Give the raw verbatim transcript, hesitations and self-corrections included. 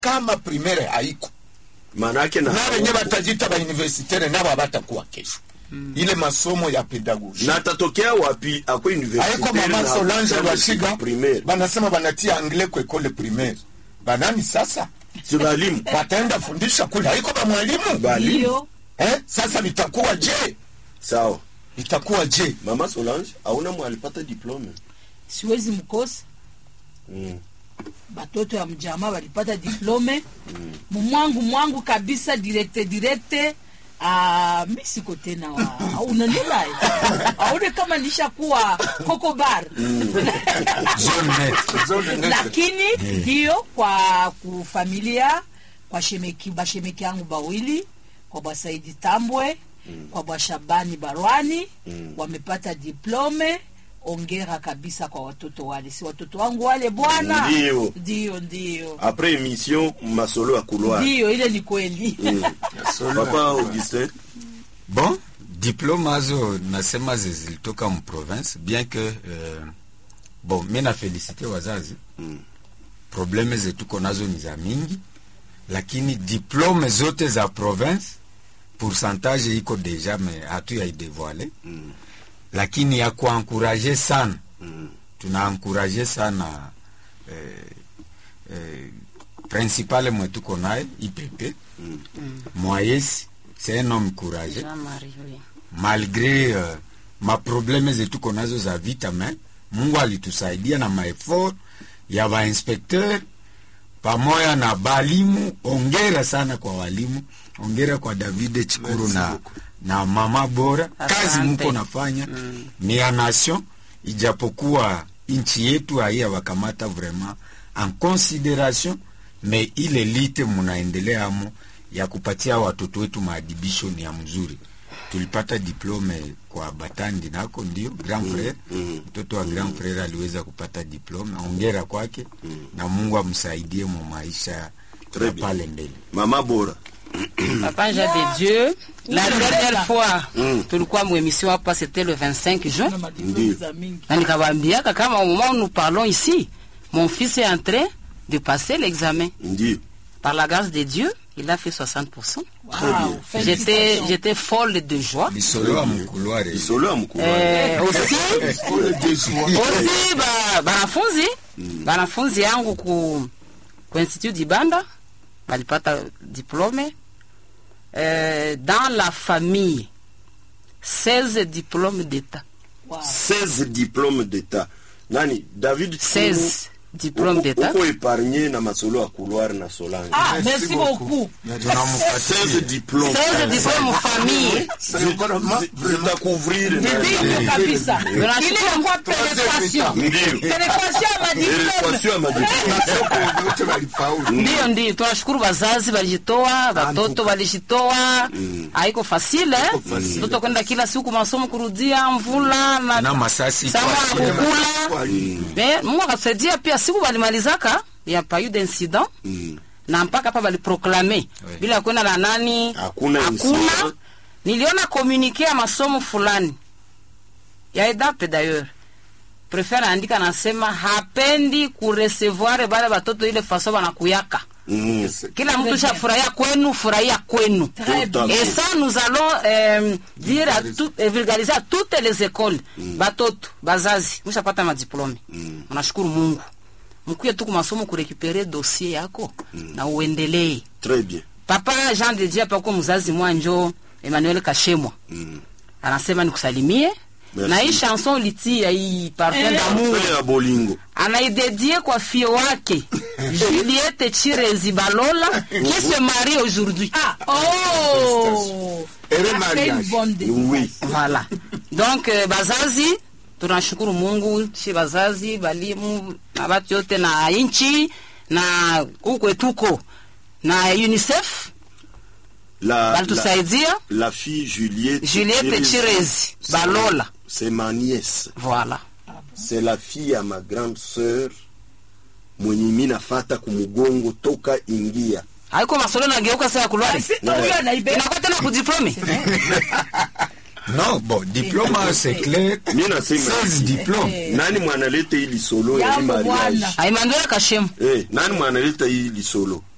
kama primaire haiko manake na wenye batajita ba universitaire nabo abatakuwa kesho. Mm. Ile masomo ya pedagogy na tatokea wapi ako universitaire haiko mama Solange Washiga banasema banatia anglais kwa école primaire banani sasa si walimu wataenda fundisha kule haiko ba mwalimu Ndio. eh sasa litakuwa je sawa itakuwa je mama Solange hauna mwalipata diplome siwezi mkosa. mm. Batoto ya mjama walipata diplome mm. mwangu mwangu kabisa directe directe. Ah, mimi siko tena wa unanila aone kama nishakuwa Coco Bar zone net lakini ndio kwa kufamilia kwa shemeki bashemeki yangu bawili kwa Basaidi Tambwe mm. kwa Bashabani Barwani mm. wamepata diplome. Ongera kabisa kwa watoto wale, si watoto wangu wale bwana. Ndio ndio ndio après émission masolo ya couloir ndio ile ni kweli. mm. Papa Augustin bon diplôme azo nasema zilitoka mu province bien que euh, bon mimi na féliciter wazazi mm. probleme zetu konazo ni za mingi lakini diplôme zote za province pourcentage iko deja mais hatu ya dévoiler mm. lakini ya kuencourager sana mm. tunaencourager sana eh, eh, principal mwetu konaye I P P mm. Moyes c'est un homme courageux malgré euh, ma problème zetu konazo za vita mais Mungu alitusaidia na maeffort ya ba inspecteur pamoja na balimu. Ongera sana kwa walimu, ongera kwa David Chikuru na na mama bora. Kazi mko nafanya mm. ni ya nation, ijapokuwa inchi yetu haiya wakamata vraiment en considération, mais ile lite munaendelea amo ya kupatia watoto wetu maadibisho ni ya mzuri. Tulipata diplome kwa Batandi nako ndio grand frère mtoto mm. wa grand frère aliweza kupata diplome. Ongera kwake mm. na Mungu amsaidie mu maisha pale mbele. Mama bora Papa Jean de Dieu, la dernière fois mm. tulikuwa mu émission hapa c'était le vingt-cinq juin. Na nikawambia kama au moment où nous parlons ici, mon fils est en train de passer l'examen. Ndio. Par la grâce de Dieu, il a fait soixante pour cent. Wow, j'étais j'étais folle de joie. Bisolo à mon couloir. Bisolo à mon couloir. Eh, aussi aussi ba banafunzi mm. banafunzi yangu ku ku Institut d'Ibanda balipata diplôme. Euh, dans la famille seize diplômes d'état. Wow. seize diplômes d'état. Nani David seize diplômes d'état. Uko épargné na masolo à couloir na Solange. Ah, merci, merci beaucoup. seize diplômes. seize diplômes famille. C'est à couvrir. Ndio kabisa. Ile kwa pénétration. Pénétration ma diplôme. Ndio ndio tunashukuru wazazi walijitoa, watoto walijitoa. Haiko facile eh. Mtoto kwenda kila siku masomo kurudia mvula na na masasi kwa kukula. Eh, Mungu akasaidia pia siku walimalizaka ya pas eu d'incident mm. na mpaka hapa waliproclamer oui. bila kwenda na nani hakuna hakuna. Niliona communiquer ya masomo fulani ya E D A P d'ailleurs préfère andika nasema hapendi kurecevoir bale watoto ile faso wanakuyaka mm. kila mtu shafurahia kwenu furahia kwenu et ça nous allons euh, dire à tout et vulgariser à toutes les écoles mm. batoto bazazi mshapata ma diplôme mm. unashukuru Mungu mkuye tu kumasomo kurekupere dossier yako mm. na uendelee très bien. Papa Jean de Dieu pako mzazi mwanjo Emmanuel Kashemwa mm. anasema nikusalimie. Merci. Na hii chanson liti ya hii parfum eh, d'amour ya bolingo anaidedie kwa fio wake Juliette Chirezi Balola qui se marie aujourd'hui. Ah oh elle mariage oui voilà donc euh, bazazi tunashukuru Mungu si bazazi balimu na watu yote na inchi na huko tuko na UNICEF la la, la fille Juliette Juliette Chirezi Balola c'est ma nièce. Voilà. C'est la fille à ma grande sœur mwenye mimi nafata kumugongo toka ingia. Haiko masolo na geuka sasa kulwari. Huyo na ibe. Inakuwa tena kudiplome. Non, bon, diplôme c'est clair. Mimi nasema seize diplômes. Nani mwanaleta hili solo ya mariage? Aimandora Kashemu. Eh, nani mwanaleta hili solo?